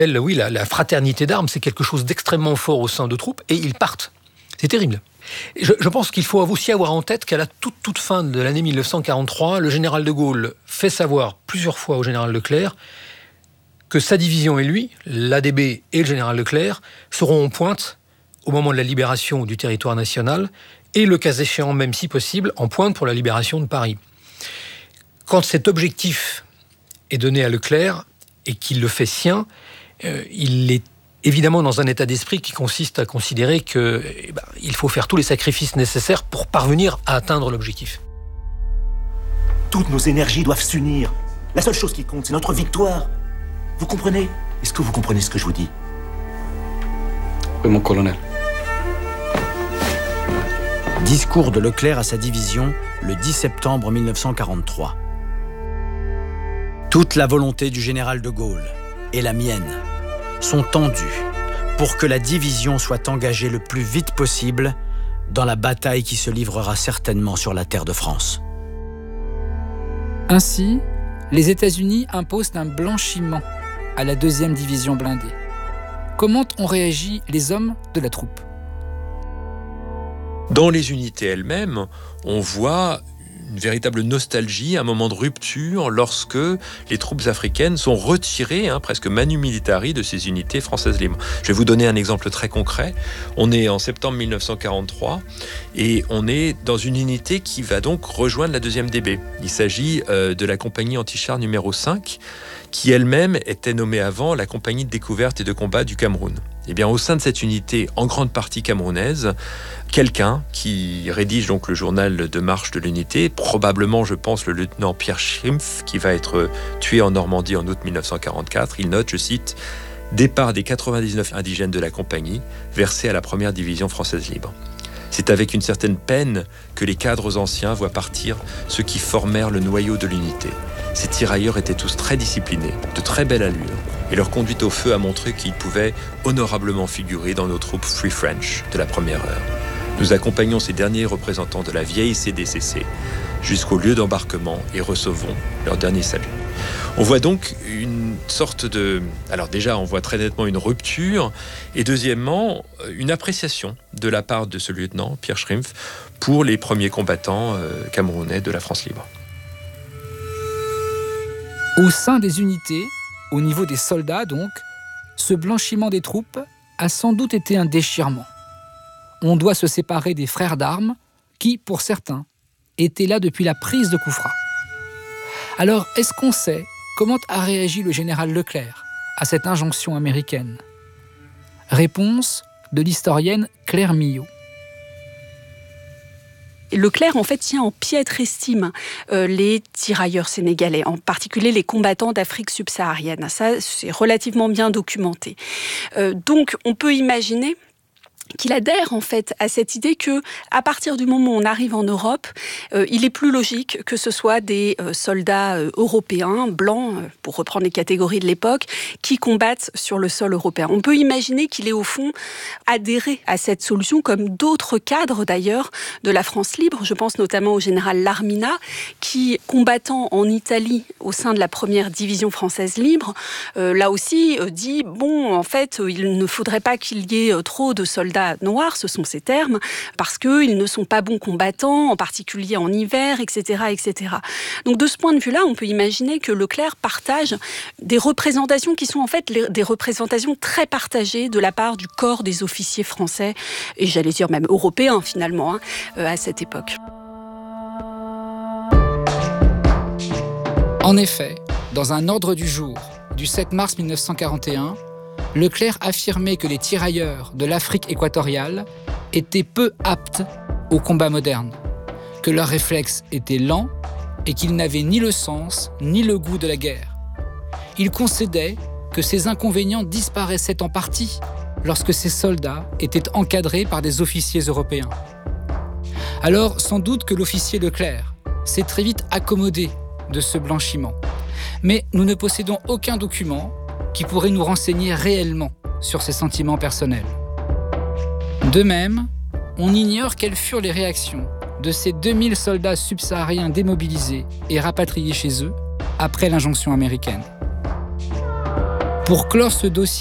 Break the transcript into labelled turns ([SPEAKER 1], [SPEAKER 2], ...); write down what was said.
[SPEAKER 1] Oui, la fraternité d'armes, c'est quelque chose d'extrêmement fort au sein de troupes, et ils partent. C'est terrible. Je pense qu'il faut aussi avoir en tête qu'à la toute fin de l'année 1943, le général de Gaulle fait savoir plusieurs fois au général Leclerc que sa division et lui, l'ADB et le général Leclerc, seront en pointe au moment de la libération du territoire national et, le cas échéant, même si possible, en pointe pour la libération de Paris. Quand cet objectif est donné à Leclerc et qu'il le fait sien, il est évidemment dans un état d'esprit qui consiste à considérer qu'il faut faire tous les sacrifices nécessaires pour parvenir à atteindre l'objectif.
[SPEAKER 2] Toutes nos énergies doivent s'unir. La seule chose qui compte, c'est notre victoire. Vous comprenez ? Est-ce que vous comprenez ce que je vous dis ?
[SPEAKER 3] Oui, mon colonel.
[SPEAKER 4] Discours de Leclerc à sa division le 10 septembre 1943. Toute la volonté du général de Gaulle et la mienne sont tendues pour que la division soit engagée le plus vite possible dans la bataille qui se livrera certainement sur la terre de France.
[SPEAKER 5] Ainsi, les États-Unis imposent un blanchiment à la 2e division blindée. Comment ont réagi les hommes de la troupe ?
[SPEAKER 6] Dans les unités elles-mêmes, on voit une véritable nostalgie, un moment de rupture lorsque les troupes africaines sont retirées, presque manu militari, de ces unités françaises libres. Je vais vous donner un exemple très concret. On est en septembre 1943 et on est dans une unité qui va donc rejoindre la 2e DB. Il s'agit de la compagnie anti-char numéro 5, qui elle-même était nommée avant la compagnie de découverte et de combat du Cameroun. Eh bien, au sein de cette unité, en grande partie camerounaise, quelqu'un qui rédige donc le journal de marche de l'unité, probablement, je pense, le lieutenant Pierre Schrimpf, qui va être tué en Normandie en août 1944, il note, je cite, « Départ des 99 indigènes de la compagnie, versés à la 1re division française libre ». C'est avec une certaine peine que les cadres anciens voient partir ceux qui formèrent le noyau de l'unité. Ces tirailleurs étaient tous très disciplinés, de très belle allure, et leur conduite au feu a montré qu'ils pouvaient honorablement figurer dans nos troupes Free French de la première heure. Nous accompagnons ces derniers représentants de la vieille CDCC jusqu'au lieu d'embarquement et recevons leur dernier salut. On voit donc une sorte de... Alors déjà, on voit très nettement une rupture, et deuxièmement, une appréciation de la part de ce lieutenant, Pierre Schrimpf, pour les premiers combattants camerounais de la France libre.
[SPEAKER 5] Au sein des unités, au niveau des soldats donc, ce blanchiment des troupes a sans doute été un déchirement. On doit se séparer des frères d'armes qui, pour certains, étaient là depuis la prise de Koufra. Alors, est-ce qu'on sait comment a réagi le général Leclerc à cette injonction américaine ? Réponse de l'historienne Claire Millot.
[SPEAKER 7] Leclerc, en fait, tient en piètre estime les tirailleurs sénégalais, en particulier les combattants d'Afrique subsaharienne. Ça, c'est relativement bien documenté. Donc, on peut imaginer qu'il adhère en fait à cette idée que, à partir du moment où on arrive en Europe, il est plus logique que ce soit des soldats européens, blancs, pour reprendre les catégories de l'époque, qui combattent sur le sol européen. On peut imaginer qu'il est au fond adhéré à cette solution, comme d'autres cadres d'ailleurs de la France libre. Je pense notamment au général Larmina, qui, combattant en Italie au sein de la 1re division française libre, là aussi dit, bon, en fait, il ne faudrait pas qu'il y ait trop de soldats noirs, ce sont ces termes, parce qu'ils ne sont pas bons combattants, en particulier en hiver, etc., etc. Donc de ce point de vue-là, on peut imaginer que Leclerc partage des représentations qui sont en fait des représentations très partagées de la part du corps des officiers français, et j'allais dire même européens finalement, à cette époque.
[SPEAKER 5] En effet, dans un ordre du jour du 7 mars 1941, Leclerc affirmait que les tirailleurs de l'Afrique équatoriale étaient peu aptes au combat moderne, que leurs réflexes étaient lents et qu'ils n'avaient ni le sens ni le goût de la guerre. Il concédait que ces inconvénients disparaissaient en partie lorsque ces soldats étaient encadrés par des officiers européens. Alors, sans doute que l'officier Leclerc s'est très vite accommodé de ce blanchiment. Mais nous ne possédons aucun document qui pourrait nous renseigner réellement sur ses sentiments personnels. De même, on ignore quelles furent les réactions de ces 2000 soldats subsahariens démobilisés et rapatriés chez eux après l'injonction américaine. Pour clore ce dossier,